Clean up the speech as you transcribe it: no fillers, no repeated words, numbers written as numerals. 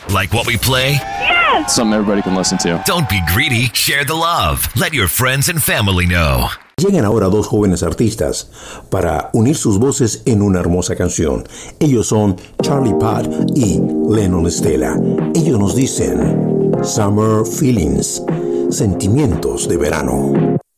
Like what we play? Something everybody can listen to. Don't be greedy. Share the love. Let your friends and family know. Llegan ahora dos jóvenes artistas para unir sus voces en una hermosa canción. Ellos son Charlie Puth y Lennon Stella. Ellos nos dicen Summer Feelings, sentimientos de verano.